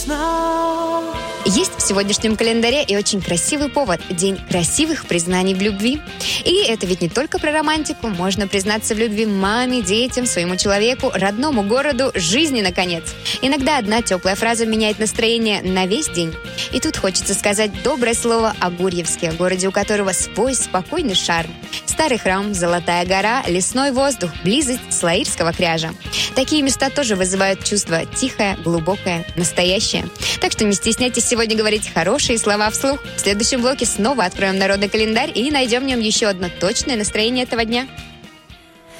Есть в сегодняшнем календаре и очень красивый повод – День красивых признаний в любви. И это ведь не только про романтику. Можно признаться в любви маме, детям, своему человеку, родному городу, жизни, наконец. Иногда одна теплая фраза меняет настроение на весь день. И тут хочется сказать доброе слово о Гурьевске, городе, у которого свой спокойный шарм. Старый храм, Золотая гора, лесной воздух, близость Слаирского кряжа. Такие места тоже вызывают чувство тихое, глубокое, настоящее. Так что не стесняйтесь сегодня говорить хорошие слова вслух. В следующем блоке снова откроем народный календарь и найдем в нем еще одно точное настроение этого дня.